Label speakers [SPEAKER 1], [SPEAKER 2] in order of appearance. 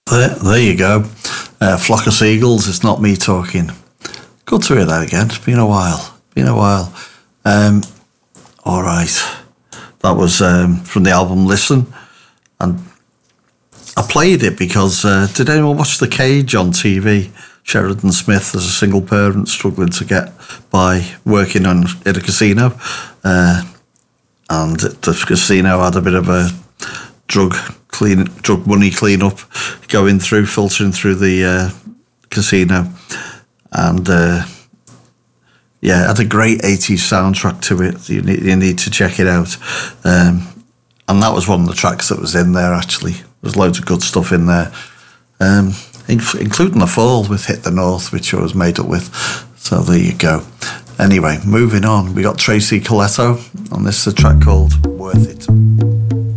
[SPEAKER 1] There you go. Flock of Seagulls, It's Not Me Talking. Good to hear that again. It's been a while. All right. That was from the album Listen. And I played it because, did anyone watch The Cage on TV? Sheridan Smith as a single parent struggling to get by working in a casino. And the casino had a bit of a drug money clean-up filtering through the casino. And it had a great 80s soundtrack to it. You need to check it out. And that was one of the tracks that was in there, actually. There's loads of good stuff in there. Including The Fall with Hit the North, which I was made up with. So there you go. Anyway, moving on. We got Tracy Coletto on this, a track called Worth It.